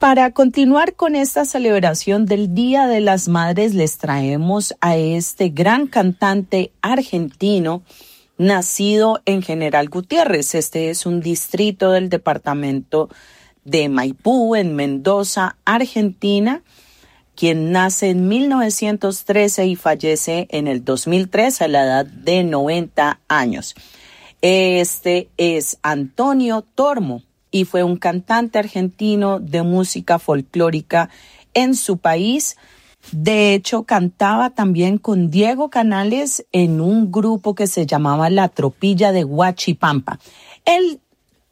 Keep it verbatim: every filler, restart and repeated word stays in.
Para continuar con esta celebración del Día de las Madres, les traemos a este gran cantante argentino nacido en General Gutiérrez. Este es un distrito del departamento de Maipú, en Mendoza, Argentina, quien nace en mil novecientos trece y fallece en el dos mil tres a la edad de noventa años. Este es Antonio Tormo y fue un cantante argentino de música folclórica en su país. De hecho, cantaba también con Diego Canales en un grupo que se llamaba La Tropilla de Huachipampa. Él